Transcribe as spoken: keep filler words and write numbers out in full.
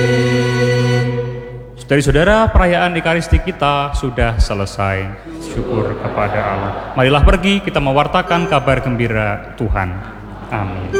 Saudara-saudara, perayaan Ekaristi kita sudah selesai. Syukur kepada Allah. Marilah pergi kita mewartakan kabar gembira Tuhan. Amin.